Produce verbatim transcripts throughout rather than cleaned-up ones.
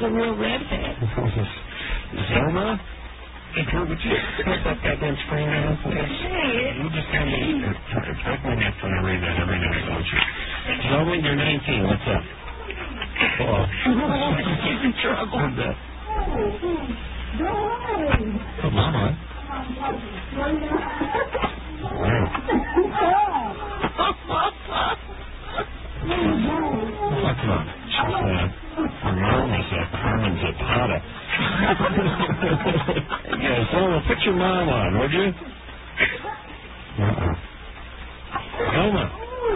a real redhead. Zelma? Hey, Drew, would you put that goddamn screen down, please? Hey. You just tell me, type my neck when I read that every night, don't you? Zelma, you're nineteen. What's up? Oh. He's in trouble. Come on. Wow. What's up? She's, uh, her mom is a Carmen Zapata. Yeah, Zelma, put your mom on, would you? Uh-uh. Zelma.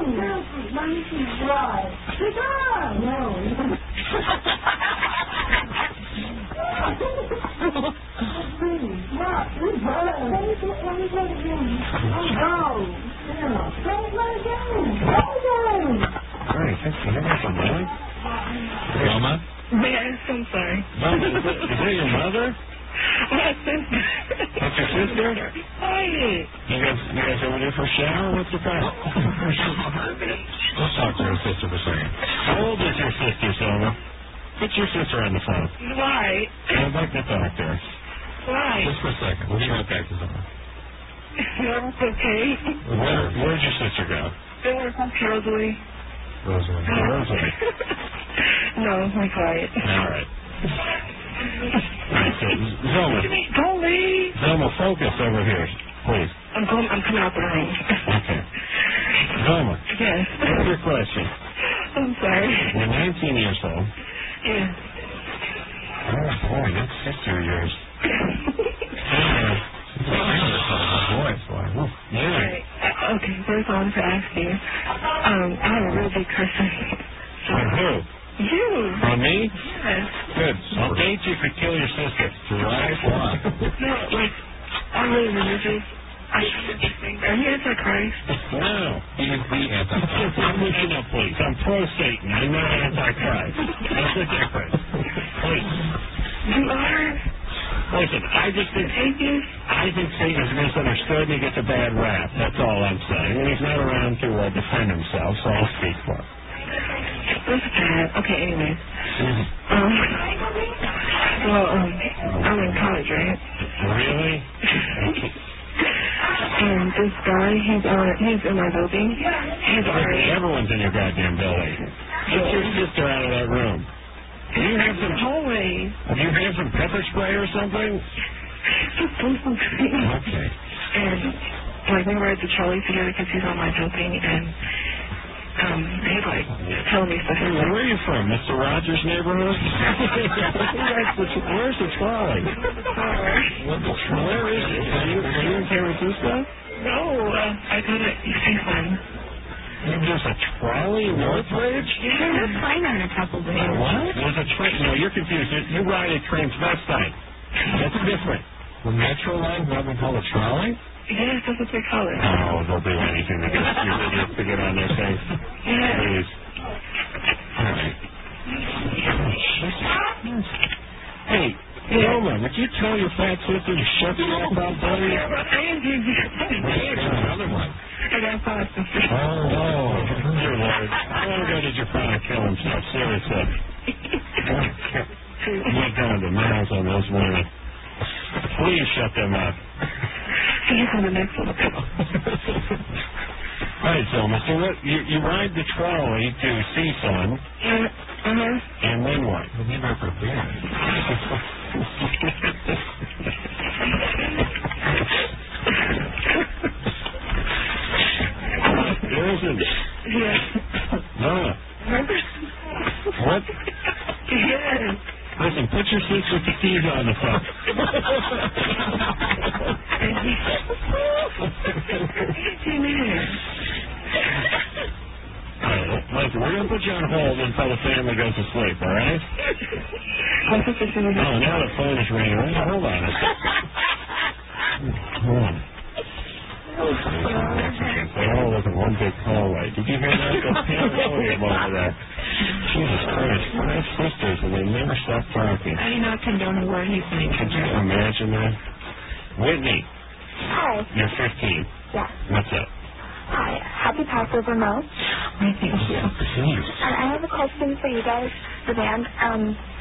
Alright, thanks for having me, really? Zelma? Yes, I'm sorry. Zelma, is that, is that your mother? My sister. That's your sister? Hi. You guys, you guys over there for a shower? What's the problem? Let's talk to her sister for a second. How old is your sister, Zelma? Put your sister on the phone. Why? I'd like to talk to her. Why? Just for a second. We'll be right back to Zelma. That's okay. Where, where'd your sister go? Rosalie. Rosalie. Rosalie. No, I'm quiet. All right. All right, so, Zelma. Don't leave. Zelma, focus over here, please. I'm going, I'm coming out the room. Okay. Zelma. Yes. What's your question? I'm sorry. You're nineteen years old. Yeah. Oh, boy, that's sister of yours. Voice, boy. Yeah. Right. Uh, okay, first I wanted to ask you. Um, I have a real big question. On who? You. On me? Yes. Good. I'll date you could kill your sister. Right? Why? No, like, I'm really religious. I Are you anti-Christ? No. He is the anti-Christ. Listen up, please. I'm pro-Satan. I'm not anti-Christ. That's the difference. Please. You are? Listen, I just think atheist? I think Satan is misunderstood and he gets a bad rap. That's all I'm saying. And he's not around to uh, defend himself, so I'll speak for him. That's bad. Okay, anyway. Mm-hmm. Um, well, um, I'm in college, right? Really? And this guy, he's on, he's in my building. He's already... Everyone's in your goddamn building. Get your sister out of that room. Do you have some... Hallways. Do you have some pepper spray or something? Just do something. Okay. And, like, we ride the trolley together because he's on my building, and, um, he's, like, telling me stuff. Hey, where are you from? Mister Rogers' neighborhood? Where's the trolley? What the trolley? Where is it? Are you, are you in San Francisco? No, uh, I go to East England. There's a trolley in Northridge? Yeah, we're flying on a couple days. What? There's a train. No, you're confused. You, you ride a transvestite. That's different. The Metro line, what we call a trolley? Yes, that's what they call it. Oh, they'll do anything to get you idiots to get on their case. Yeah. Please. All right. Hey, Zelma, would you tell your fat sister to shut the F up, buddy? Another one. I got five sisters. Oh, oh, dear Lord. How long ago did your father kill himself? Seriously. You're down to miles on those women. Please shut them up. He's on the next one. All right, Zelma, so what, you, you ride the trolley to CSUN. Yeah, uh-huh. And then what? Well, you're not prepared. Listen. Yes. No. What? Yes. Listen, put your sister Katiza on the phone. All right, listen, we're going to put you on hold until the family goes to sleep, all right? Oh, now the phone is ringing. Hold on a second. Hold on. They all look at one big hallway. Did you hear that? The piano over there. Jesus Christ, five sisters and they never stop talking. I do not condone what he's saying. Could you imagine that? Whitney. Hi. You're fifteen. Yeah. What's up? Hi. Happy Passover, Mo. Thank you. Please. And I have a question for you guys, the band. Um,